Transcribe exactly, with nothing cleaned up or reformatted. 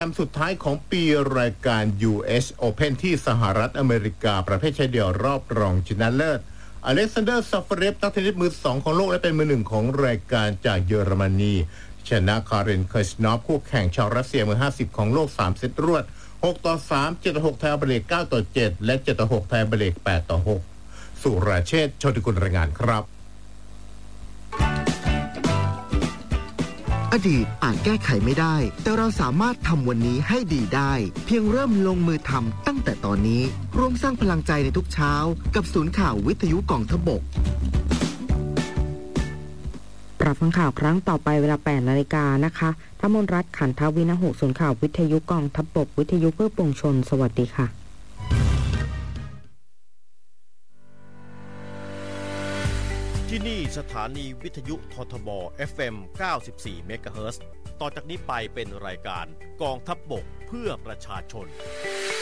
แมสุดท้ายของปีรายการ ยู เอส Open ที่สหรัฐอเมริกาประเภทชายเดี่ยวรอบรองชนะเลิศอเล็กซานเดอร์ซาฟเรฟนักเทนนิสมือสองของโลกและเป็นมือหนึ่งของรายการจากเยอรมนีชนะคาริน เคอร์ชนอฟคู่แข่งชาวรัสเซียมือห้าสิบของโลกสามเซตรวดหกต่อสาม เจ็ดต่อหก ไทยเบรกเก้าต่อเจ็ดและเจ็ดต่อหก ไทยเบรกแปดต่อหกสุรเชษฐ์ โชติกุลรายงานครับอดีตอาจแก้ไขไม่ได้แต่เราสามารถทำวันนี้ให้ดีได้เพียงเริ่มลงมือทำตั้งแต่ตอนนี้ร่วมสร้างพลังใจในทุกเช้ากับศูนย์ข่าววิทยุกองทัพบกปรับฟังข่าวครั้งต่อไปเวลาแปดนาฬิกานะคะทมนรัตน์ขันทวินหุศูนย์ข่าววิทยุกองทัพบกวิทยุเพื่อปวงชนสวัสดีค่ะที่นี่สถานีวิทยุททบ เอฟ เอ็ม เก้าสิบสี่ เมกะเฮิรตซ์ต่อจากนี้ไปเป็นรายการกองทัพบกเพื่อประชาชน